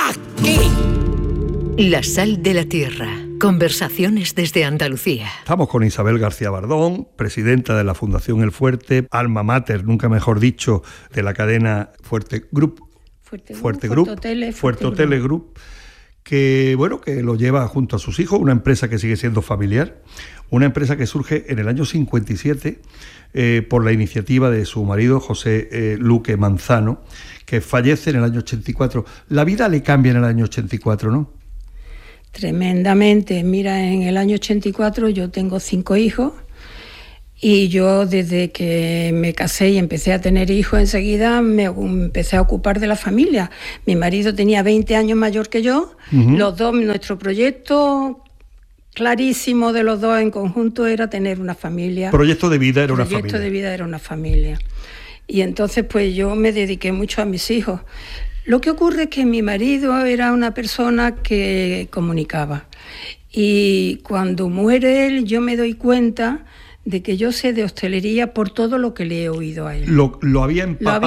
aquí. La sal de la tierra. Conversaciones desde Andalucía. Estamos con Isabel García Bardón, presidenta de la Fundación El Fuerte, alma mater, nunca mejor dicho, de la cadena Fuerte Group, Fuerte Hoteles Group, que lo lleva junto a sus hijos, una empresa que sigue siendo familiar, una empresa que surge en el año 57 por la iniciativa de su marido José Luque Manzano, que fallece en el año 84. La vida le cambia en el año 84, ¿no? Tremendamente. Mira, en el año 84 yo tengo 5 hijos y yo desde que me casé y empecé a tener hijos enseguida me empecé a ocupar de la familia. Mi marido tenía 20 años mayor que yo, los dos, nuestro proyecto clarísimo de los dos en conjunto era tener una familia. Proyecto de vida era una familia. Proyecto de vida era una familia. Y entonces pues yo me dediqué mucho a mis hijos. Lo que ocurre es que mi marido era una persona que comunicaba y cuando muere él yo me doy cuenta de que yo sé de hostelería por todo lo que le he oído a él. Lo había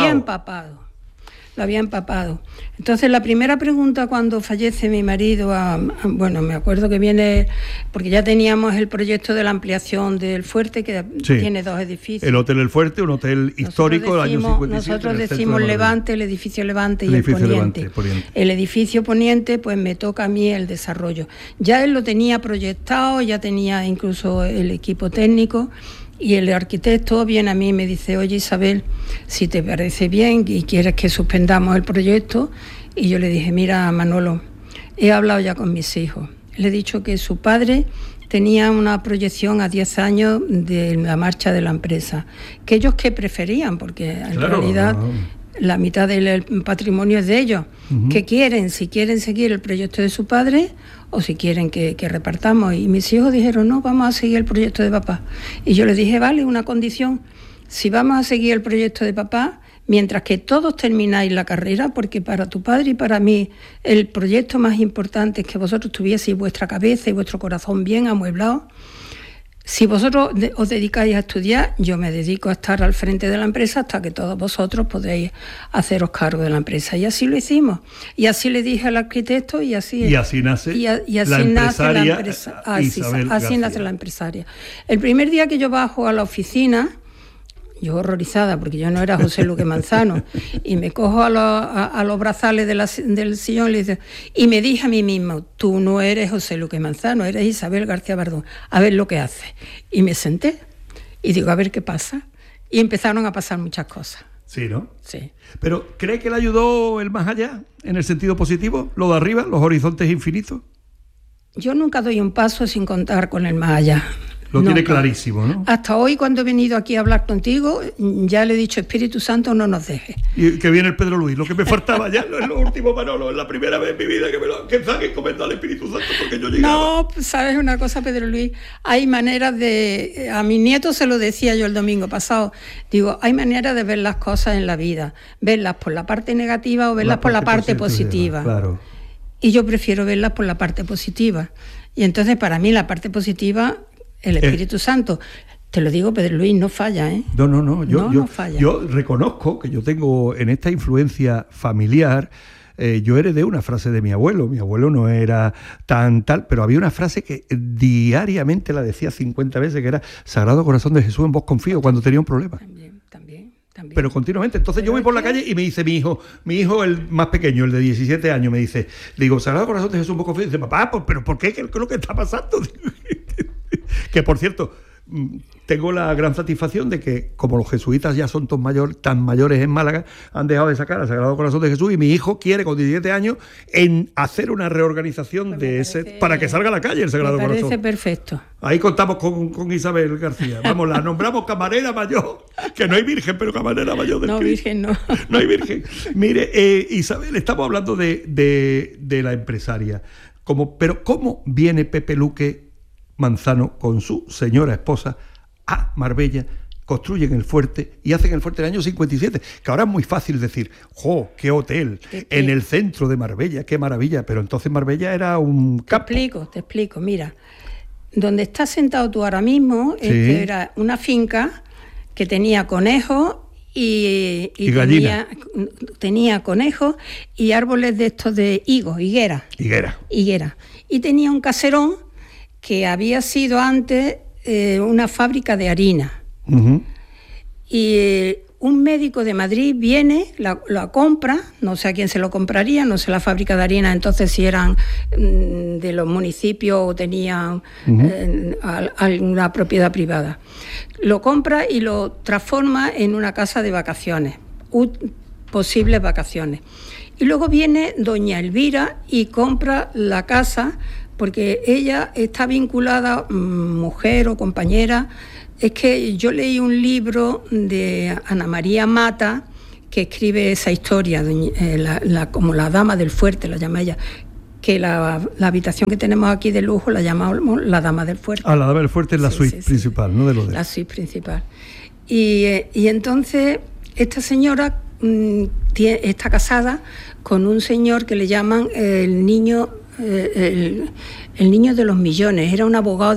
empapado. Entonces la primera pregunta cuando fallece mi marido, me acuerdo que viene, porque ya teníamos el proyecto de la ampliación del Fuerte, que tiene 2 edificios. El Hotel El Fuerte, un hotel histórico del año 57. Nosotros decimos Levante, el edificio Levante y el Poniente. El edificio Poniente, pues me toca a mí el desarrollo. Ya él lo tenía proyectado, ya tenía incluso el equipo técnico. Y el arquitecto viene a mí y me dice: oye Isabel, si te parece bien y quieres que suspendamos el proyecto. Y yo le dije: mira Manolo, he hablado ya con mis hijos. Le he dicho que su padre tenía una proyección a 10 años de la marcha de la empresa. Que ellos que preferían, porque en realidad la mitad del patrimonio es de ellos. ¿Qué quieren? Si quieren seguir el proyecto de su padre o si quieren que repartamos. Y mis hijos dijeron: no, vamos a seguir el proyecto de papá. Y yo les dije: vale, una condición, si vamos a seguir el proyecto de papá, mientras que todos termináis la carrera, porque para tu padre y para mí el proyecto más importante es que vosotros tuvieseis vuestra cabeza y vuestro corazón bien amueblados. Si vosotros os dedicáis a estudiar, yo me dedico a estar al frente de la empresa hasta que todos vosotros podéis haceros cargo de la empresa. Y así lo hicimos. Y así le dije al arquitecto y así nace la empresa. Así nace la empresaria. El primer día que yo bajo a la oficina, yo horrorizada, porque yo no era José Luque Manzano, y me cojo a los brazales del sillón y me dije a mí mismo: tú no eres José Luque Manzano, eres Isabel García Bardón, a ver lo que haces. Y me senté y digo: a ver qué pasa. Y empezaron a pasar muchas cosas. Sí, ¿no? Sí. ¿Pero cree que le ayudó el más allá, en el sentido positivo, lo de arriba, los horizontes infinitos? Yo nunca doy un paso sin contar con el más allá. Lo tiene clarísimo, ¿no? Hasta hoy, cuando he venido aquí a hablar contigo, ya le he dicho: Espíritu Santo, no nos deje. Y que viene el Pedro Luis, lo que me faltaba ya, no es lo último, Manolo, es la primera vez en mi vida que saque encomendar al Espíritu Santo, porque yo llegaba. No, ¿sabes una cosa, Pedro Luis? Hay maneras de... A mis nietos se lo decía yo el domingo pasado. Digo, hay maneras de ver las cosas en la vida. Verlas por la parte negativa o verlas por la parte positiva. Claro. Y yo prefiero verlas por la parte positiva. Y entonces, para mí, la parte positiva... El Espíritu Santo, te lo digo, Pedro Luis, no falla, ¿eh? No. No falla. Yo reconozco que yo tengo en esta influencia familiar. Yo heredé una frase de mi abuelo. Mi abuelo no era tan tal, pero había una frase que diariamente la decía 50 veces, que era: Sagrado Corazón de Jesús, en vos confío, cuando tenía un problema. También. Pero continuamente. Entonces yo voy por la calle y me dice mi hijo el más pequeño, el de 17 años, me dice, digo: Sagrado Corazón de Jesús, en vos confío. Y dice: papá, ¿pero por qué? ¿Qué es lo que está pasando? Que, por cierto, tengo la gran satisfacción de que, como los jesuitas ya son tan mayores en Málaga, han dejado de sacar al Sagrado Corazón de Jesús, y mi hijo quiere, con 17 años, hacer una reorganización para que salga a la calle el Sagrado Corazón. Me parece perfecto. Ahí contamos con Isabel García. Vamos, la nombramos camarera mayor, que no hay virgen, pero camarera mayor del Cristo. Virgen no. No hay virgen. Mire, Isabel, estamos hablando de la empresaria. Pero ¿cómo viene Pepe Luque Manzano con su señora esposa a Marbella, construyen el Fuerte y hacen el Fuerte en el año 57, que ahora es muy fácil decir: ¡jo, qué hotel! En el centro de Marbella, qué maravilla! Pero entonces Marbella era un campo. Te explico, mira, donde estás sentado tú ahora mismo, era una finca que tenía conejos y tenía conejos y árboles de estos de higuera. Y tenía un caserón que había sido antes una fábrica de harina. Uh-huh. Y un médico de Madrid viene, la compra, no sé a quién se lo compraría, no sé la fábrica de harina entonces si eran de los municipios o tenían alguna propiedad privada. Lo compra y lo transforma en una casa de vacaciones, posibles vacaciones. Y luego viene doña Elvira y compra la casa porque ella está vinculada, mujer o compañera. Es que yo leí un libro de Ana María Mata que escribe esa historia, como la dama del fuerte, la llama ella, que la habitación que tenemos aquí de lujo la llamamos la dama del fuerte. La dama del fuerte es la suite principal, ¿no? De lo de... La suite principal. Y entonces esta señora está casada con un señor que le llaman el niño de los millones. Era un abogado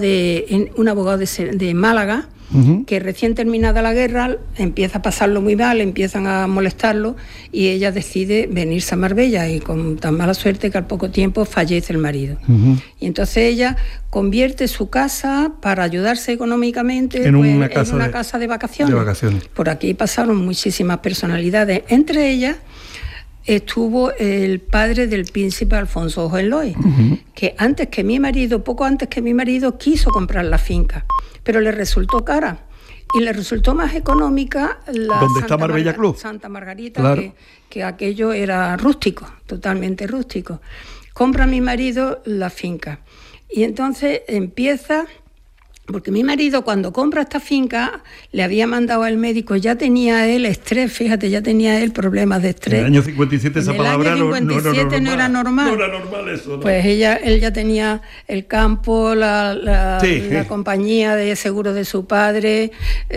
de Málaga, uh-huh, que recién terminada la guerra empieza a pasarlo muy mal, empiezan a molestarlo y ella decide venirse a Marbella y con tan mala suerte que al poco tiempo fallece el marido. Uh-huh. Y entonces ella convierte su casa para ayudarse económicamente en una casa de vacaciones. Por aquí pasaron muchísimas personalidades, entre ellas estuvo el padre del príncipe Alfonso Hohenlohe, uh-huh, que poco antes que mi marido quiso comprar la finca, pero le resultó cara y le resultó más económica la ¿Dónde está Marbella Club? Santa Margarita, claro, que aquello era rústico, totalmente rústico. Compra mi marido la finca y entonces empieza... Porque mi marido cuando compra esta finca le había mandado al médico, ya tenía él estrés, fíjate, ya tenía él problemas de estrés. En el año 57 esa palabra no era normal. No era normal eso, ¿no? Pues él ya tenía el campo, la compañía de seguro de su padre,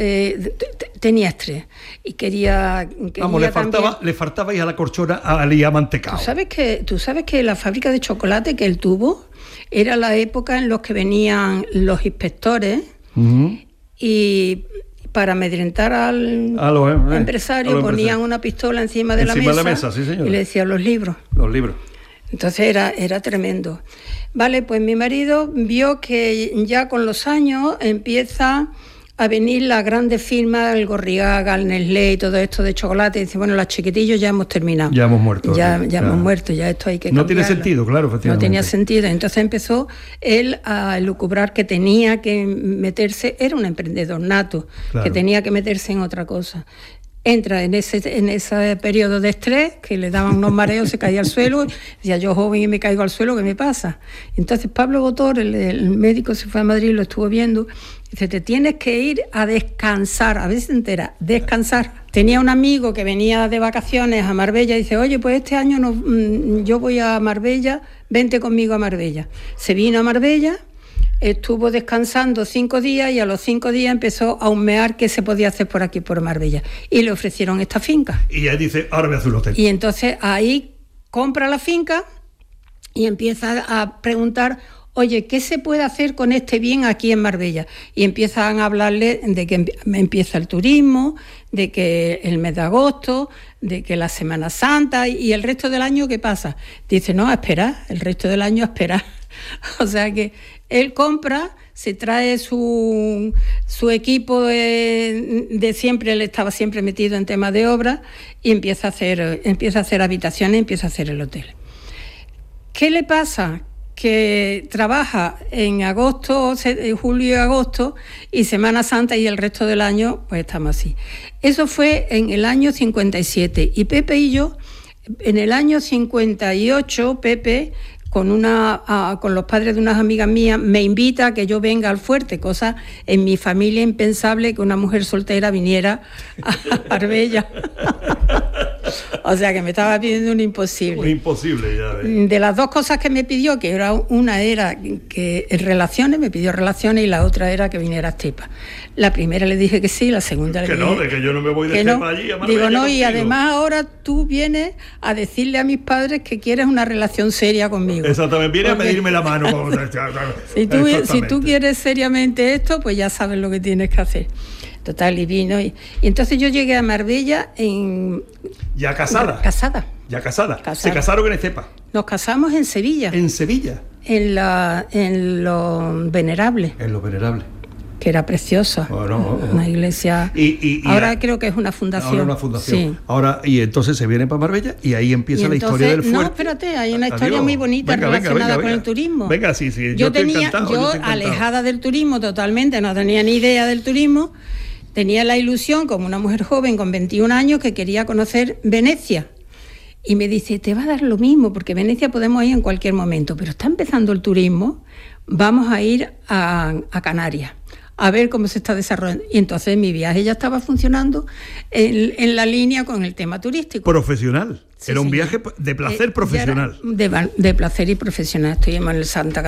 tenía estrés y quería Vamos, le faltaba ir a la corchona a liar mantecao. ¿Tú sabes que la fábrica de chocolate que él tuvo era la época en la que venían los inspectores, uh-huh, y para amedrentar al empresario ponían una pistola encima de la mesa, sí, y le decían los libros. Entonces era tremendo. Vale, pues mi marido vio que ya con los años empieza a venir las grandes firmas, el Gorriaga, el Nestlé y todo esto de chocolate, y dice, bueno, los chiquitillos ya hemos terminado. Ya hemos muerto. Hemos muerto, ya esto hay que cambiarlo. No tiene sentido, claro, efectivamente. No tenía sentido. Entonces empezó él a elucubrar que tenía que meterse, era un emprendedor nato, claro, que tenía que meterse en otra cosa. Entra en ese periodo de estrés, que le daban unos mareos, se caía al suelo, decía, yo joven y me caigo al suelo, ¿qué me pasa? Entonces Pablo Botor, el médico, se fue a Madrid, lo estuvo viendo, dice, te tienes que ir a descansar, a ver si te enteras, descansar. Tenía un amigo que venía de vacaciones a Marbella y dice, oye, pues este año yo voy a Marbella, vente conmigo a Marbella. Se vino a Marbella, estuvo descansando 5 días y a los 5 días empezó a humear qué se podía hacer por aquí, por Marbella. Y le ofrecieron esta finca. Y él dice, ahora voy a hacer un hotel. Y entonces ahí compra la finca y empieza a preguntar, oye, ¿qué se puede hacer con este bien aquí en Marbella? Y empiezan a hablarle de que empieza el turismo, de que el mes de agosto, de que la Semana Santa y el resto del año, ¿qué pasa? Dice, no, a esperar, el resto del año a esperar. O sea que él compra, se trae su equipo de siempre, él estaba siempre metido en temas de obra y empieza a hacer habitaciones, empieza a hacer el hotel. ¿Qué le pasa? Que trabaja en agosto, julio y agosto, y Semana Santa y el resto del año, pues estamos así. Eso fue en el año 57. Y Pepe y yo, en el año 58, Pepe, con los padres de unas amigas mías, me invita a que yo venga al fuerte, cosa en mi familia impensable que una mujer soltera viniera a Marbella. O sea que me estaba pidiendo un imposible. Un imposible, ya ves. De las dos cosas que me pidió, que una era que relaciones, me pidió relaciones, y la otra era que viniera a Estepa. La primera le dije que sí, la segunda le dije... Que no, de que yo no me voy de Estepa allí a Marbella. Digo, no, y además ahora tú vienes a decirle a mis padres que quieres una relación seria conmigo. Exactamente, viene a pedirme la mano. Si tú quieres seriamente esto, pues ya sabes lo que tienes que hacer. Total, y vino. Y entonces yo llegué a Marbella en... ¿Ya casada? Casada. ¿Ya casada? ¿Se casaron en Estepa? Nos casamos en Sevilla. ¿En Sevilla? En lo Venerable. En lo Venerable. Que era preciosa. Una iglesia. Ahora creo que es una fundación. Ahora una fundación. Sí. Ahora, y entonces se viene para Marbella y ahí empieza la historia del fuerte. No, espérate, hay una historia muy bonita relacionada con el turismo. Venga, sí, yo alejada del turismo totalmente, no tenía ni idea del turismo. Tenía la ilusión, como una mujer joven con 21 años, que quería conocer Venecia. Y me dice, te va a dar lo mismo, porque Venecia podemos ir en cualquier momento, pero está empezando el turismo, vamos a ir a Canarias, a ver cómo se está desarrollando. Y entonces mi viaje ya estaba funcionando en la línea con el tema turístico. Profesional. Sí, era un viaje de placer profesional. De placer y profesional. Estoy en el Santa